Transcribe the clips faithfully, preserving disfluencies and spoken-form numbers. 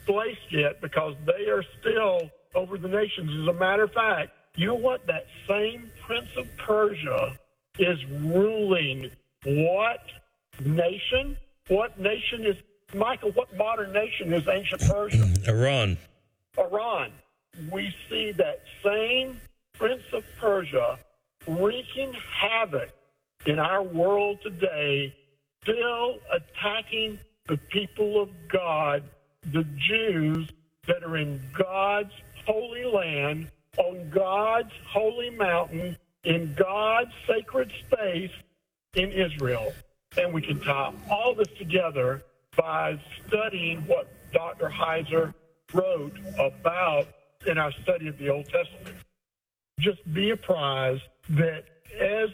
displaced yet because they are still over the nations. As a matter of fact, you know what? That same Prince of Persia is ruling what nation? What nation is, Michael, what modern nation is ancient Persia? Iran. Iran. We see that same Prince of Persia wreaking havoc in our world today, still attacking the people of God, the Jews that are in God's holy land, on God's holy mountain, in God's sacred space in Israel. And we can tie all this together by studying what Doctor Heiser wrote about in our study of the Old Testament. Just be apprised that as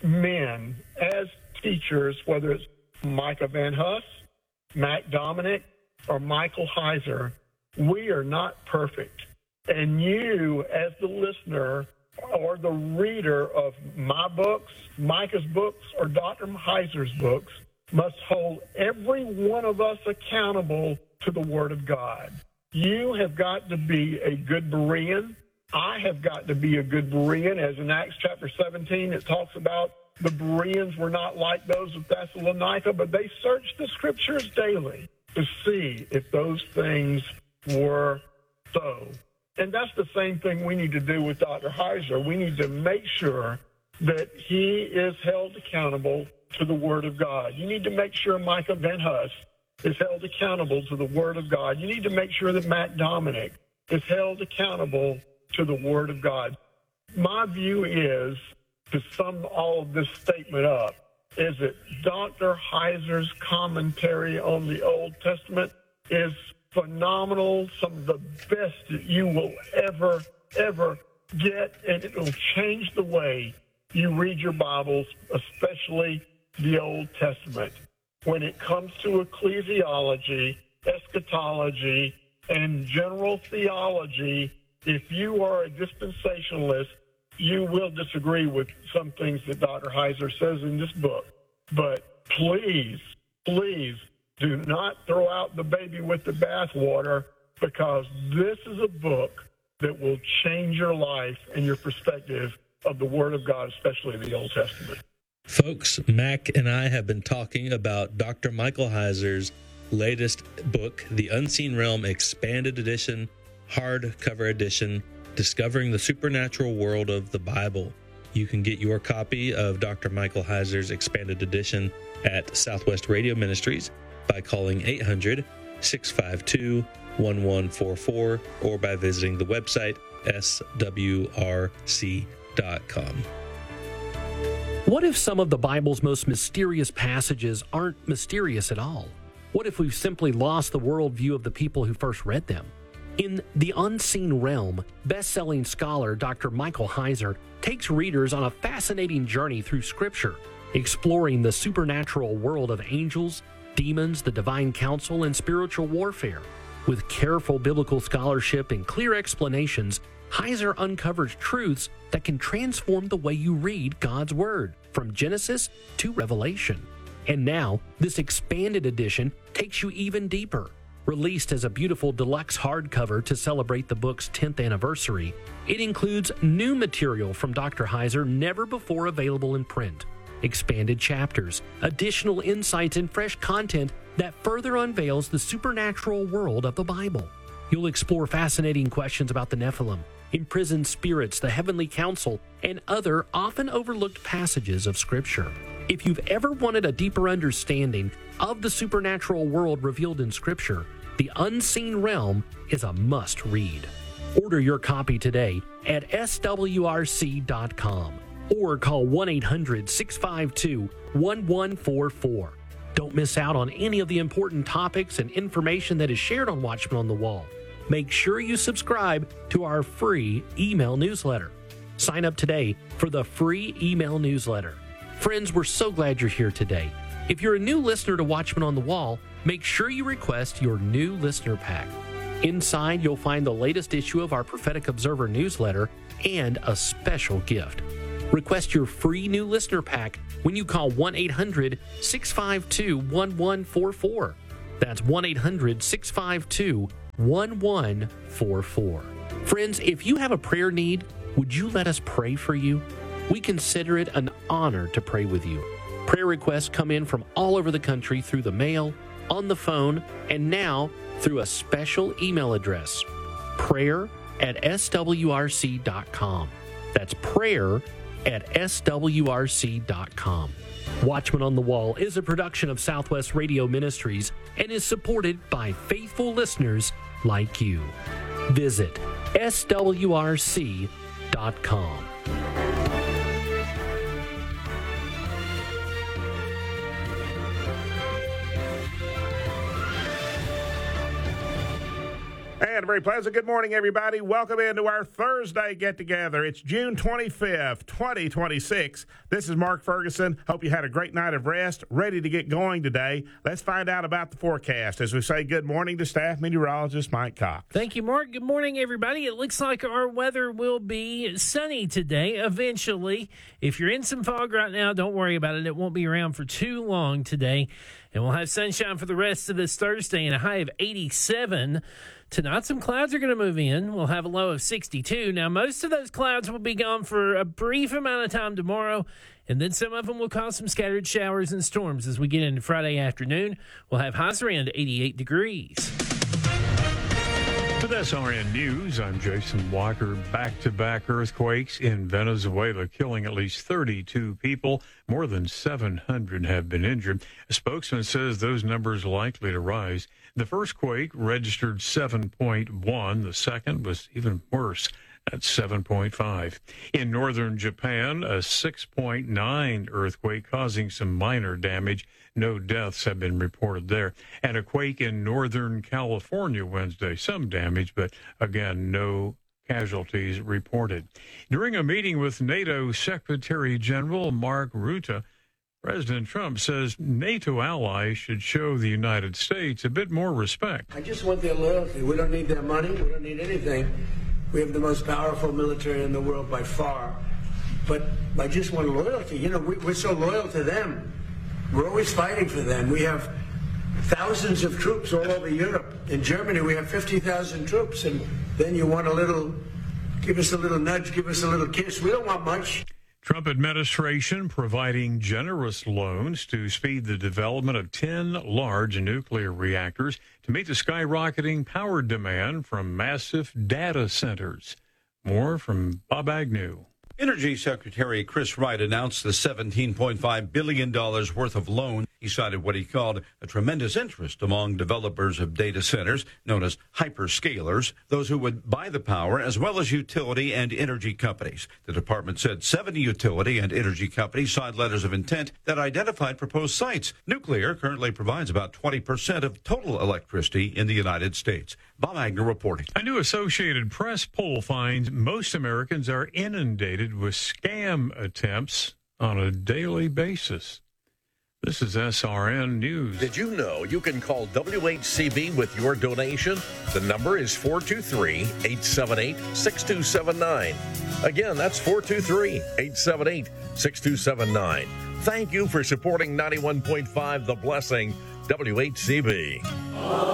men, as teachers, whether it's Micah Van Huss, Mac Dominic, or Michael Heiser, we are not perfect. And you, as the listener or the reader of my books, Micah's books, or Doctor Heiser's books, must hold every one of us accountable to the Word of God. You have got to be a good Berean. I have got to be a good Berean. As in Acts chapter seventeen, it talks about the Bereans were not like those of Thessalonica, but they searched the Scriptures daily to see if those things were so. And that's the same thing we need to do with Doctor Heiser. We need to make sure that he is held accountable to the Word of God. You need to make sure Micah Van Huss is held accountable to the Word of God. You need to make sure that Matt Dominic is held accountable to the Word of God. My view is, to sum all of this statement up, is that Doctor Heiser's commentary on the Old Testament is phenomenal, some of the best that you will ever, ever get, and it will change the way you read your Bibles, especially the Old Testament. When it comes to ecclesiology, eschatology, and general theology, if you are a dispensationalist, you will disagree with some things that Doctor Heiser says in this book. But please, please, do not throw out the baby with the bathwater, because this is a book that will change your life and your perspective of the Word of God, especially the Old Testament. Folks, Mac and I have been talking about Doctor Michael Heiser's latest book, The Unseen Realm Expanded Edition, hardcover edition, Discovering the Supernatural World of the Bible. You can get your copy of Doctor Michael Heiser's expanded edition at Southwest Radio Ministries by calling eight hundred, six five two, one one four four or by visiting the website S W R C dot com. What if some of the Bible's most mysterious passages aren't mysterious at all? What if we've simply lost the worldview of the people who first read them? In The Unseen Realm, best-selling scholar Doctor Michael Heiser takes readers on a fascinating journey through Scripture, exploring the supernatural world of angels, demons, the divine council, and spiritual warfare. With careful biblical scholarship and clear explanations, Heiser uncovers truths that can transform the way you read God's Word, from Genesis to Revelation. And now, this expanded edition takes you even deeper. Released as a beautiful deluxe hardcover to celebrate the book's tenth anniversary, it includes new material from Doctor Heiser never before available in print, expanded chapters, additional insights, and fresh content that further unveils the supernatural world of the Bible. You'll explore fascinating questions about the Nephilim, imprisoned spirits, the heavenly council, and other often overlooked passages of Scripture. If you've ever wanted a deeper understanding of the supernatural world revealed in Scripture, The Unseen Realm is a must-read. Order your copy today at S W R C dot com or call one eight hundred, six five two, one one four four. Don't miss out on any of the important topics and information that is shared on Watchmen on the Wall. Make sure you subscribe to our free email newsletter. Sign up today for the free email newsletter. Friends, we're so glad you're here today. If you're a new listener to Watchmen on the Wall, make sure you request your new listener pack. Inside, you'll find the latest issue of our Prophetic Observer newsletter and a special gift. Request your free new listener pack when you call one eight hundred, six five two, one one four four. That's one eight hundred, six five two, one one four four. Friends, if you have a prayer need, would you let us pray for you? We consider it an honor to pray with you. Prayer requests come in from all over the country through the mail, on the phone, and now through a special email address, prayer at s w r c dot com. That's prayer at s w r c dot com. Watchman on the Wall is a production of Southwest Radio Ministries and is supported by faithful listeners like you. Visit s w r c dot com. And a very pleasant good morning, everybody. Welcome into our Thursday get-together. It's June twenty-fifth, twenty twenty-six. This is Mark Ferguson. Hope you had a great night of rest, ready to get going today. Let's find out about the forecast as we say good morning to staff meteorologist Mike Cox. Thank you, Mark. Good morning, everybody. It looks like our weather will be sunny today, eventually. If you're in some fog right now, don't worry about it. It won't be around for too long today. And we'll have sunshine for the rest of this Thursday and a high of eighty-seven. Tonight, some clouds are going to move in. We'll have a low of sixty-two. Now, most of those clouds will be gone for a brief amount of time tomorrow, and then some of them will cause some scattered showers and storms as we get into Friday afternoon. We'll have highs around eighty-eight degrees. With S R N News, I'm Jason Walker. Back-to-back earthquakes in Venezuela, killing at least thirty-two people. More than seven hundred have been injured. A spokesman says those numbers are likely to rise. The first quake registered seven point one. The second was even worse at seven point five. In northern Japan, a six point nine earthquake causing some minor damage. No deaths have been reported there. And a quake in northern California Wednesday. Some damage, but again, no casualties reported. During a meeting with NATO Secretary General Mark Rutte, President Trump says NATO allies should show the United States a bit more respect. I just want their loyalty. We don't need their money. We don't need anything. We have the most powerful military in the world by far. But I just want loyalty. You know, we, we're so loyal to them. We're always fighting for them. We have thousands of troops all over Europe. In Germany, we have fifty thousand troops. And then you want a little, give us a little nudge, give us a little kiss. We don't want much. Trump administration providing generous loans to speed the development of ten large nuclear reactors to meet the skyrocketing power demand from massive data centers. More from Bob Agnew. Energy Secretary Chris Wright announced the seventeen point five billion dollars worth of loan. He cited what he called a tremendous interest among developers of data centers, known as hyperscalers, those who would buy the power, as well as utility and energy companies. The department said seventy utility and energy companies signed letters of intent that identified proposed sites. Nuclear currently provides about twenty percent of total electricity in the United States. Bob Agnew reporting. A new Associated Press poll finds most Americans are inundated with scam attempts on a daily basis. This is S R N News. Did you know you can call W H C B with your donation? The number is four two three, eight seven eight, six two seven nine. Again, that's four two three, eight seven eight, six two seven nine. Thank you for supporting ninety-one point five The Blessing, W H C B.